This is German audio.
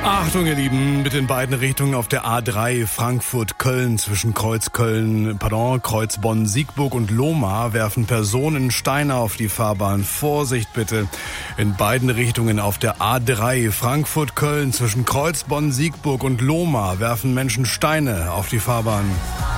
Achtung, ihr Lieben, bitte in beiden Richtungen auf der A3 Frankfurt-Köln zwischen Kreuz Bonn-Siegburg und Lohmar werfen Personen Steine auf die Fahrbahn. Vorsicht bitte. In beiden Richtungen auf der A3 Frankfurt-Köln zwischen Kreuz Bonn-Siegburg und Lohmar werfen Menschen Steine auf die Fahrbahn.